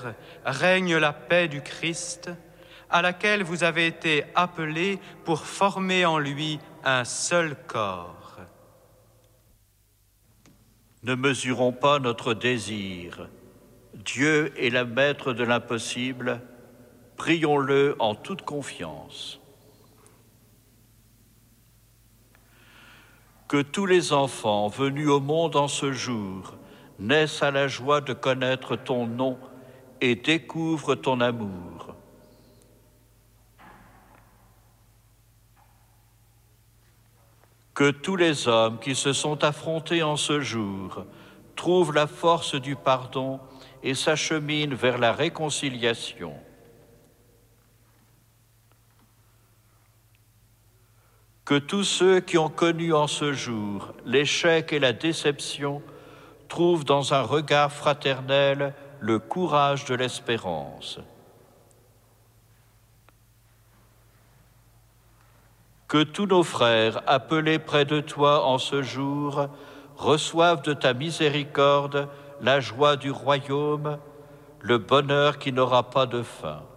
règne la paix du Christ, à laquelle vous avez été appelés pour former en lui un seul corps. Ne mesurons pas notre désir. Dieu est le maître de l'impossible. Prions-le en toute confiance. Que tous les enfants venus au monde en ce jour naissent à la joie de connaître ton nom et découvrent ton amour. Que tous les hommes qui se sont affrontés en ce jour trouvent la force du pardon et s'acheminent vers la réconciliation. Que tous ceux qui ont connu en ce jour l'échec et la déception trouvent dans un regard fraternel le courage de l'espérance. Que tous nos frères appelés près de toi en ce jour reçoivent de ta miséricorde la joie du royaume, le bonheur qui n'aura pas de fin.